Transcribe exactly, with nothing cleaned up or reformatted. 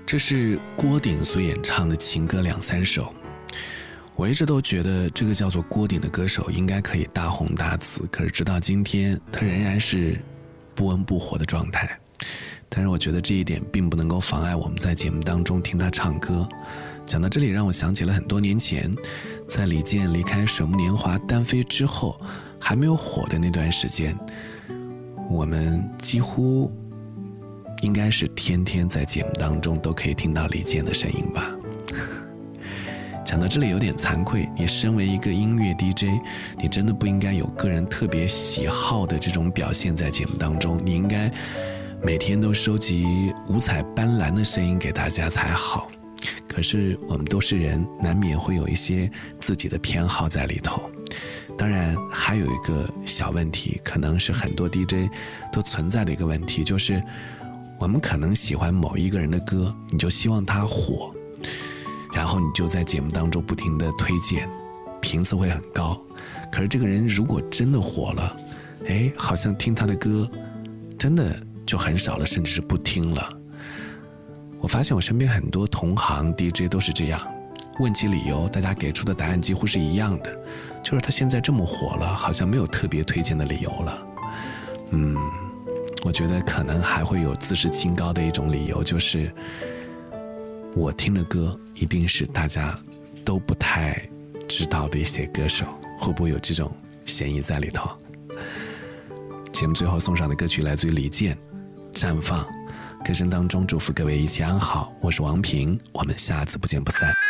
这是郭顶所演唱的情歌两三首。我一直都觉得这个叫做郭顶的歌手应该可以大红大紫，可是直到今天他仍然是不温不火的状态。但是我觉得这一点并不能够妨碍我们在节目当中听他唱歌。讲到这里，让我想起了很多年前在李健离开水木年华单飞之后还没有火的那段时间，我们几乎应该是天天在节目当中都可以听到李健的声音吧。讲到这里有点惭愧，你身为一个音乐 D J， 你真的不应该有个人特别喜好的这种表现在节目当中，你应该每天都收集五彩斑斓的声音给大家才好。可是我们都是人，难免会有一些自己的偏好在里头。当然还有一个小问题，可能是很多 D J 都存在的一个问题，就是我们可能喜欢某一个人的歌，你就希望他火，然后你就在节目当中不停地推荐，频次会很高。可是这个人如果真的火了，哎，好像听他的歌真的就很少了，甚至是不听了。我发现我身边很多同行 D J 都是这样，问起理由，大家给出的答案几乎是一样的，就是他现在这么火了，好像没有特别推荐的理由了。嗯，我觉得可能还会有自视清高的一种理由，就是我听的歌一定是大家都不太知道的一些歌手，会不会有这种嫌疑在里头？节目最后送上的歌曲来自于李健，绽放。歌声当中祝福各位一切安好，我是王平，我们下次不见不散。